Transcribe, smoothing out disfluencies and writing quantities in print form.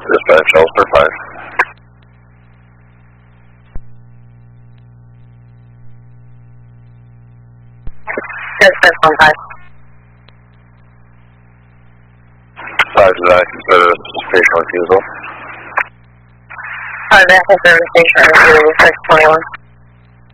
Dispatch, Elster 5. Dispatch 1-5. 5 to that, consider station refusal. 5 to consider station refusal, 621.